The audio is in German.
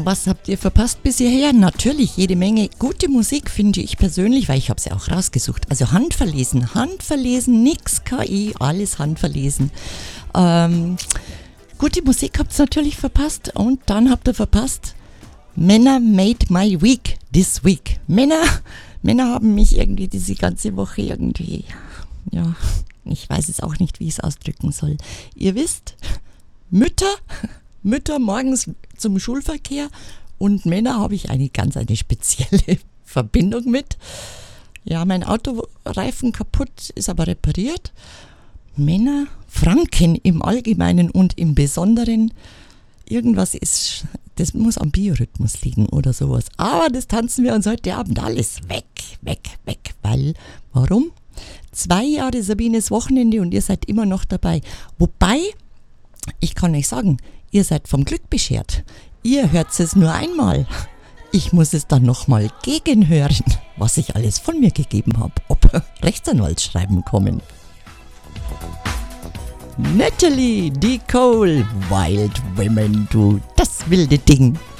Was habt ihr verpasst bis hierher? Natürlich jede Menge gute Musik, finde ich persönlich, weil ich habe sie auch rausgesucht. Also handverlesen, nix KI, alles handverlesen. Gute Musik habt ihr natürlich verpasst und dann habt ihr verpasst Männer made my week, this week. Männer haben mich irgendwie diese ganze Woche irgendwie, ja, ich weiß es auch nicht, wie ich es ausdrücken soll. Ihr wisst, Mütter morgens zum Schulverkehr und Männer habe ich eine spezielle Verbindung mit. Ja, mein Autoreifen kaputt, ist aber repariert. Männer, Franken im Allgemeinen und im Besonderen, irgendwas ist, das muss am Biorhythmus liegen oder sowas. Aber das tanzen wir uns heute Abend alles weg. Weil, warum? 2 Jahre Sabines Wochenende und ihr seid immer noch dabei. Wobei, ich kann euch sagen, ihr seid vom Glück beschert. Ihr hört es nur einmal. Ich muss es dann nochmal gegenhören, was ich alles von mir gegeben habe. Ob Rechtsanwaltsschreiben kommen. Natalie D. Cole, Wild Women, du, das wilde Ding.